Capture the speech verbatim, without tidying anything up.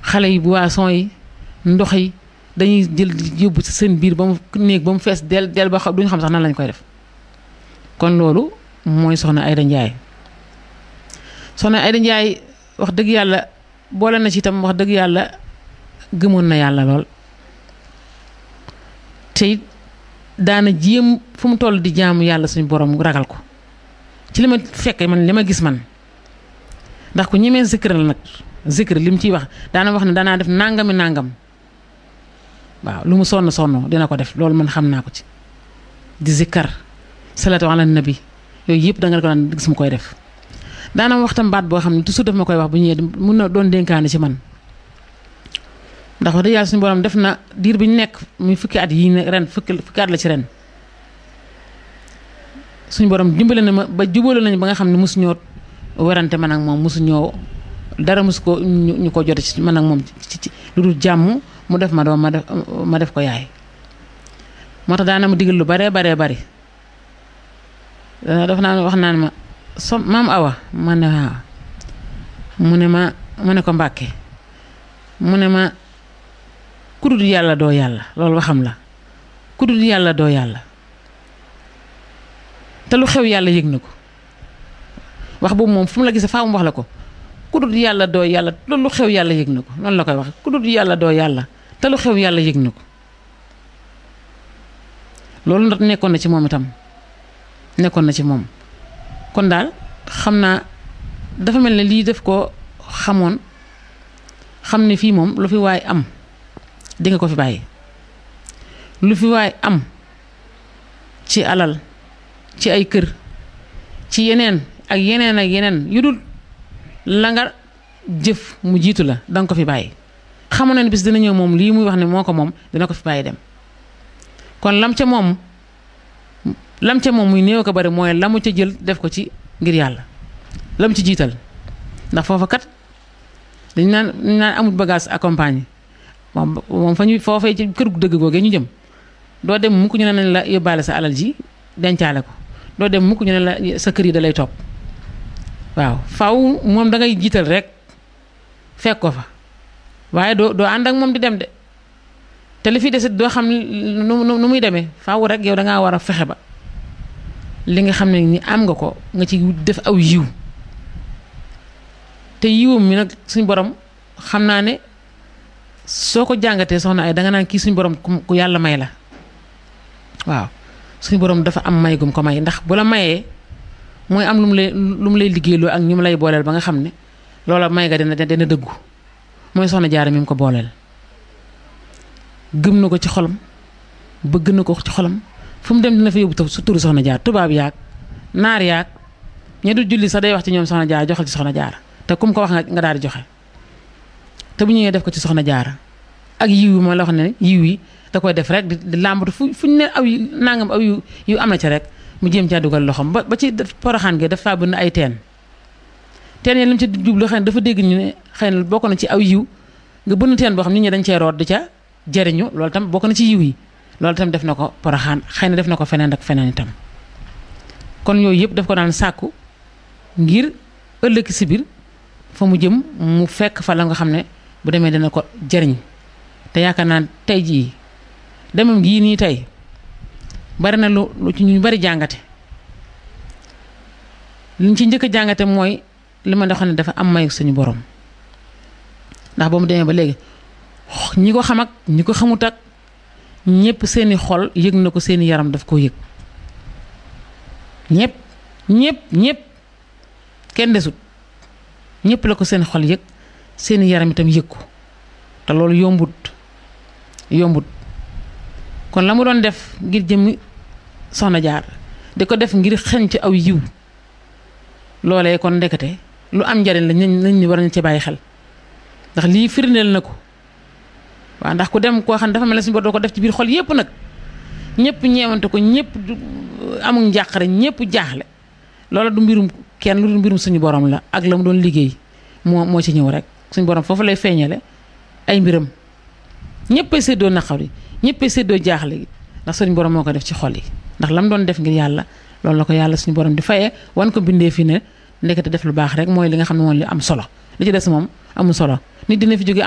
xale yi boisson yi ndox yi dañuy jël yóbbu ci seen biir ba mu néeg ba mu fees del del ba xam duñu xam sax nan lañ koy def kon loolu mooy soxna Aïda Ndiaye soxna Aïda Ndiaye wax dëgg yàlla boole na ci itam wax dëgg yàlla gëmoon na yàlla lool te daana jéem fu mu toll di jaamu yàlla suñu borom ragal ko ci li ma fekke man li ma gis man ndax ku ñemee zikr la nag zikr li mu ciy wax daana wax ne daanaa def nangami nangam waaw lu mu sonn sonn dina ko def loolu man xam naa ko ci di zikkar salatu ala nabi yooyu yëpp da nga ko daan gis mu koy def daana wax tam baat boo xam ne toujours daf ma koy wax bu ñëwee mun na doon dénkaane ci man ndax wax dëgg yàlla suñu borom def na diir bi ñu nekk muy fukki at yii ren fukki fukki at la ci ren suñu borom dimbale na ma ba jubóole nañu ba nga xam ne mosu ñoo werante man ak moom mosu ñoo dara mosu ko ñu ko jote ci man ak moom ci ci lu dul jàmm mu def ma doom ma def ma def ko yaay moo tax daana ma digal lu baree baree bari daf naa wax naan ma so maam Awa ma ne waaw mu ne ma mu ne ko Mbàkke mu ne ma ku dul yàlla doo yàlla loolu waxam la ku dul yàlla doo yàlla te lu xew yàlla yëg na ko wax boobu moom fu mu la gisee faa mu wax la ko ku dul yàlla doo yàlla te lu xew yàlla yëg na ko noonu la koy wax ku dul yàlla doo yàlla te lu xew yàlla yëg na ko loolu ndax nekkoon na ci moom itam nekkoon na ci moom kon daal xam naa dafa mel ne lii def ko xamoon xam ne fii moom lu fi waay am di nga ko fi bàyyi lu fi waay am ci alal ci ay kër ci yeneen ak yeneen ak yeneen yu dul la nga jëf mu jiitu la danga ko fi bàyyi xamoon na ne bis dina ñëw moom lii muy wax ne moo ko moom dina ko fi bàyyi dem kon lam ca moom lam ca moom muy néew ko bari mooy la mu ca jël def ko ci ngir yàlla lam ci jiital ndax foofa kat dañu naan dañu naan amul bagage accompagné moom moom fa ñu foofee ci kër gu dëgg googee ñu jëm doo dem mukk ñu ne nañ la yóbbaale sa alal ji dencaale ko doo dem mukk ñu ne la sa kër yi da lay topp waaw faw moom da ngay jiital rek fekk ko fa waaye doo doo ànd ak moom di dem de te li fi desit doo xam nu nu muy demee faw rek yow da ngaa war a fexe ba li nga xam ne ni am nga ko nga ci def aw yiw te yiwam mi nag suñ borom xam naa ne soo ko jàngatee soxna ay danga naan kii suñ borom ku yàlla may la waaw suñ borom dafa am may gum ko may ndax bu la mayee mooy am lu mu lay lu mu lay liggéeyloo ak ñu mu lay booleel ba nga xam ne loola may ga dina dina dëggu mooy soxna Jaara mi mu ko booleel gëm na ko ci xolam bëgg na ko ci xolam fu mu dem dina fa yóbbu su turu soxna Jaara tubaab yaag naar yaag ña du julli sax day wax ci ñoom soxna Jaara joxal ci soxna Jaara te kum ko wax nga daal di joxe te bu ñëwee def ko ci soxna Jaara ak yiw yi ma la wax ne yiw yi da koy def rek di làmbatu fu fu ñu ne aw yu nangam aw yu yu am na ci rek mu jéem caa dugal loxoom ba ba ci poroxaan gi dafa bëgg ay teen teen yi li mu ci jublu xëy na dafa dégg ñu ne xëy na bokk na ci aw yiw nga bënn teen boo xam nit ñi dañ cee root di ca jëriñu loolu tam bokk na ci yiw yi loolu tam def na ko poroxaan xëy na def na ko feneen ak feneen itam kon yooyu yëpp daf ko daan sàkku ngir ëllëg si biir fa mu jëm mu fekk fa la nga xam ne bu demee dina ko jëriñ te yaakaar naa tey jii demam gii nii tey bari na lu lu ci ñu bari jàngate liñ ci njëkk a jàngate mooy li ma xam ne dafa am mayu suñu borom ndax ba mu demee ba léegi ñi ko xam ak ñi ko xamut ak ñëpp seeni xol yëg na ko seeni yaram daf koo yëg ñëpp ñëpp ñëpp kenn desut ñëpp la ko seen xol yëg seeni yaram itam yëg ko te loolu yombut yombut kon la mu doon def ngir jëmmi soxna Jaar di ko def ngir xeñ ci aw yiw loolee kon ndekete lu am njariñ la nañ ni war nañ ci bàyyi xel ndax lii firndeel na ko waaw ndax ku dem koo xam ne dafa mel ne suñu bor doo ko def ci biir xol yépp nag ñëpp ñeewante ko ñëpp amul njàqare ñëpp jaaxle loola du mbirum kenn lu du mbirum suñu borom la ak la mu doon liggéey moo moo ci ñëw rek suñu borom foofu lay feeñale ay mbiram ñëppay séddoo naqar yi ñëppay séddoo jaaxle gi ndax suñu borom moo ko def ci xol yi ndax la mu doon def ngir yàlla loolu la ko yàlla suñu borom di fayee wan ko bindee fi ne ndekete def lu baax rek mooy li nga xam ne moom li am solo li ci des moom amul solo nit dina fi jóge